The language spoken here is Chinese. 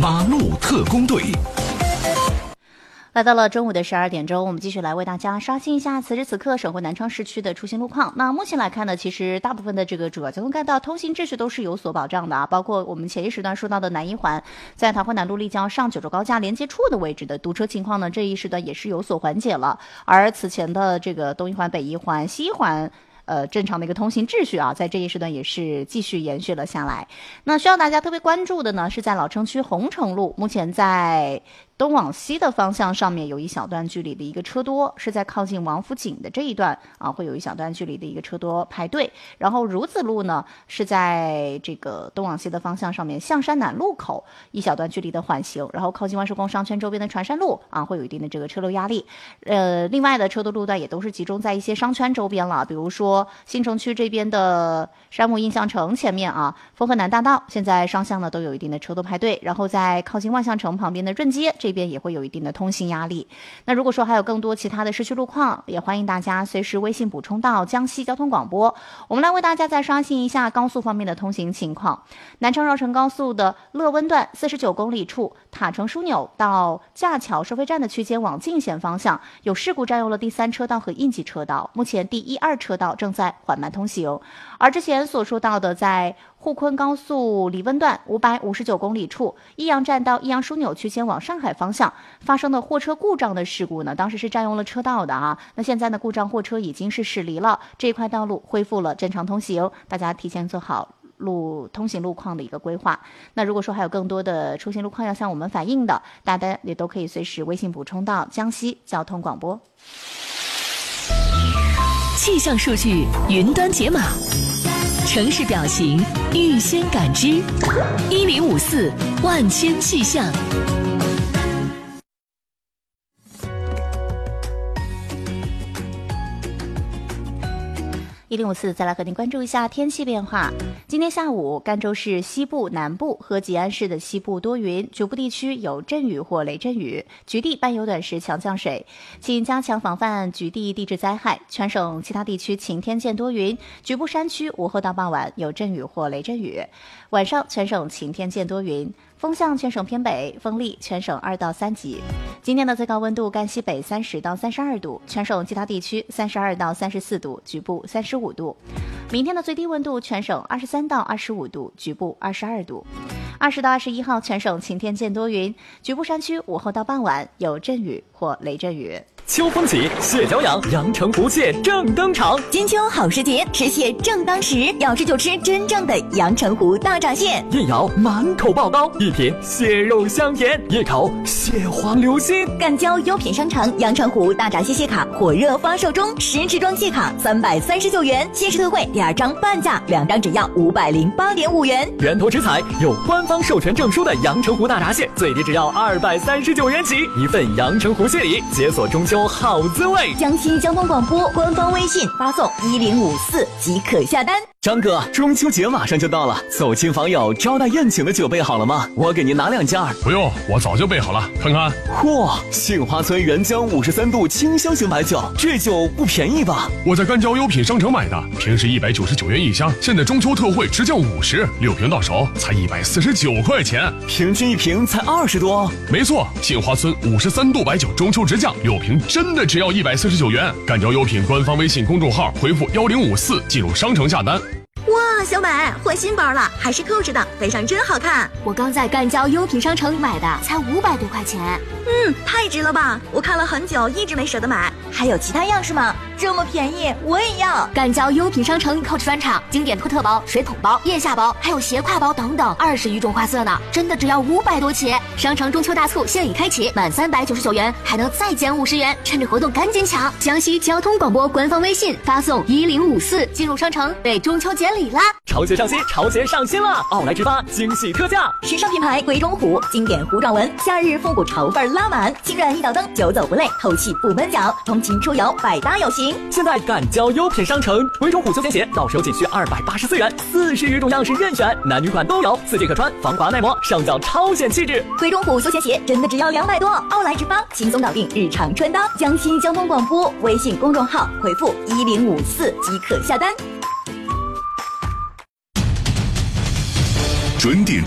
八路特工队。 来到了中午的12点钟，我们继续来为大家刷新一下此时此刻省会南昌市区的出行路况。那目前来看呢，其实大部分的这个主要交通干道通行秩序都是有所保障的啊，包括我们前一时段说到的南一环，在桃花南路立交上九州高架连接处的位置的堵车情况呢，这一时段也是有所缓解了。而此前的这个东一环、北一环、西一环。正常的一个通行秩序啊，在这一时段也是继续延续了下来。那需要大家特别关注的呢，是在老城区红城路，目前在东往西的方向上面有一小段距离的一个车多，是在靠近王府井的这一段啊，会有一小段距离的一个车多排队。然后孺子路呢，是在这个东往西的方向上面象山南路口一小段距离的缓行，然后靠近万寿宫商圈周边的船山路啊，会有一定的这个车流压力。另外的车多路段也都是集中在一些商圈周边了，比如说新城区这边的山姆印象城前面啊，丰河南大道现在双向呢都有一定的车多排队，然后在靠近万象城旁边的润街这边也会有一定的通行压力。那如果说还有更多其他的市区路况，也欢迎大家随时微信补充到江西交通广播。我们来为大家再刷新一下高速方面的通行情况。南昌绕城高速的乐温段49公里处塔城枢纽到架桥收费站的区间往进线方向有事故占用了第3车道和应急车道，目前第1、2车道正在缓慢通行。而之前所说到的在沪昆高速离温段559公里处益阳站到益阳枢纽区间往上海方向发生的货车故障的事故呢，当时是占用了车道的啊。那现在呢，故障货车已经是驶离了，这一块道路恢复了正常通行，大家提前做好通行路况的一个规划。那如果说还有更多的出行路况要向我们反映的，大家也都可以随时微信补充到江西交通广播。 气象数据云端解码，城市表情预先感知，1054万千气象。 1054再来和您关注一下天气变化。今天下午，甘州市西部、南部和吉安市的西部多云，局部地区有阵雨或雷阵雨，局地伴有短时强降水，请加强防范局地地质灾害。全省其他地区晴天见多云，局部山区午后到傍晚有阵雨或雷阵雨，晚上全省晴天见多云。风向全省偏北，风力全省2到3级。今天的最高温度，赣西北30到32度，全省其他地区32到34度，局部35度。明天的最低温度，全省23到25度，局部22度。20到21号，全省晴天见多云，局部山区午后到傍晚有阵雨或雷阵雨。 秋风起，蟹脚痒，阳澄湖蟹正登场。 金秋好时节，吃蟹正当时，要吃就吃真正的阳澄湖大闸蟹。 一咬满口爆膏，一品蟹肉香甜，一口蟹黄流心。 赣交优品商城阳澄湖大闸蟹蟹卡火热发售中，10支装蟹卡339元，限时特惠第2张半价，2张只要508.5元。 源头直采有官方授权证书的阳澄湖大闸蟹，最低只要239元起，一份阳澄湖蟹礼，解锁中秋好滋味。 江西交通广播官方微信发送1054即可下单。 张哥，中秋节马上就到了，走亲访友招待宴请的酒备好了吗？我给您拿2件。 不用，我早就备好了，看看。 嚯，杏花村原浆53度清香型白酒，这酒不便宜吧？ 我在赣交优品商城买的，平时199元一箱，现在中秋特惠直降50，6瓶到手才149块钱， 平均一瓶才20多。 没错，杏花村53度白酒中秋直降，6瓶真的只要149元。赣交优品官方微信公众号回复1054进入商城下单。 哇，小美换新包了，还是扣着的，背上真好看。 我刚在赣交优品商城买的，才500多块钱。 太值了吧！我看了很久，一直没舍得买。还有其他样式吗？这么便宜，我也要。 赣交优品商城 Coach 专场经典托特包、水桶包、腋下包，还有斜挎包等等，20余种花色呢，真的只要500多起。商城中秋大促现已开启，满399元还能再减50元，趁着活动赶紧抢！江西交通广播官方微信发送1054进入商城，备中秋节礼啦！ 潮鞋上新，潮鞋上新了！奥莱直发惊喜特价， 时尚品牌鬼冢虎经典糊状纹，夏日复古潮范拉满，轻软一脚蹬，久走不累，透气不闷脚，通勤出游百搭有型。 现在赣交优品商城，鬼冢虎休闲鞋到手仅需284元，40余种样式任选，男女款都有，4季可穿，防滑耐磨，上脚超显气质。 鬼冢虎休闲鞋真的只要200多，奥莱直发轻松搞定日常穿搭。江西交通广播微信公众号回复1054即可下单。 准点